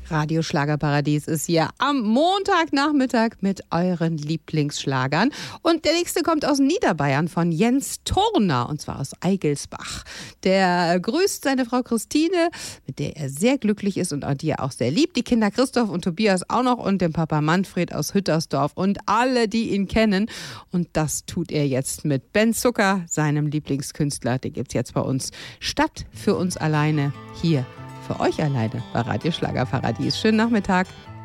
Radio Schlagerparadies ist hier am Montagnachmittag mit euren Lieblingsschlagern. Und der nächste kommt aus Niederbayern von Jens Thurner, und zwar aus Eigelsbach. Der grüßt seine Frau Christine, mit der er sehr glücklich ist und die er auch sehr liebt. Die Kinder Christoph und Tobias auch noch und den Papa Manfred aus Hüttersdorf und alle, die ihn kennen. Und das tut er jetzt mit Ben Zucker, seinem Lieblingskünstler. Den gibt's jetzt bei uns. Statt für uns alleine hier. Für euch alleine bei Radio Schlagerparadies. Schönen Nachmittag.